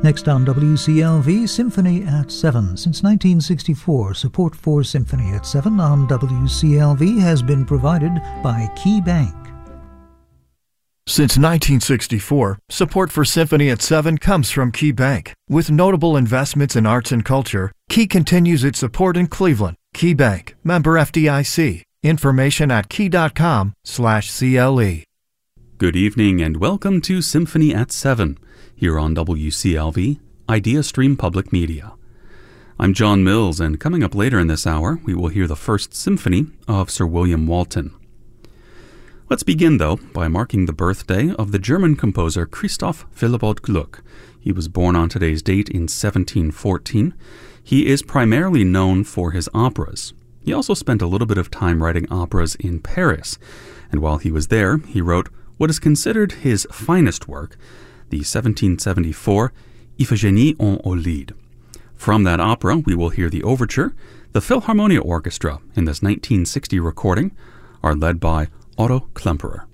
Next on WCLV, Symphony at 7. Since 1964, support for Symphony at 7 on WCLV has been provided by Key Bank. Since 1964, support for Symphony at 7 comes from Key Bank. With notable investments in arts and culture, Key continues its support in Cleveland. Key Bank, member FDIC. Information at key.com/CLE. Good evening and welcome to Symphony at 7, here on WCLV, IdeaStream Public Media. I'm John Mills, and coming up later in this hour, we will hear the first symphony of Sir William Walton. Let's begin, though, by marking the birthday of the German composer Christoph Willibald Gluck. He was born on today's date in 1714. He is primarily known for his operas. He also spent a little bit of time writing operas in Paris, and while he was there, he wrote what is considered his finest work, the 1774 Iphigénie en Aulide. From that opera, we will hear the overture. The Philharmonia Orchestra, in this 1960 recording, are led by Otto Klemperer.